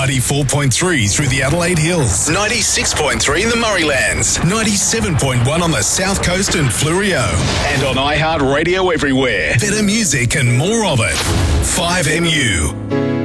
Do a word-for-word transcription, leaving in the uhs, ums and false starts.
ninety-four point three through the Adelaide Hills, ninety-six point three in the Murraylands, ninety-seven point one on the South Coast and Fleurieu, and on iHeartRadio everywhere. Better music and more of it. five M U.